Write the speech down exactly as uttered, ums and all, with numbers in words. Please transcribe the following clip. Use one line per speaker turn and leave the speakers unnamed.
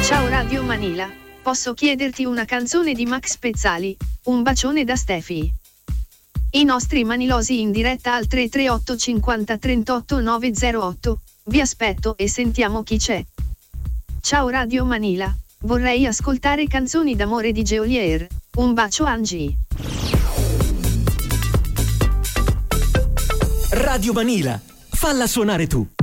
Ciao Radio Manila, posso chiederti una canzone di Max Pezzali? Un bacione da Stefi. I nostri manilosi in diretta al tre tre otto cinquanta trentotto nove zero otto. Vi aspetto e sentiamo chi c'è. Ciao Radio Manila, vorrei ascoltare canzoni d'amore di Geolier. Un bacio Angie.
Radio Manila, falla suonare tu.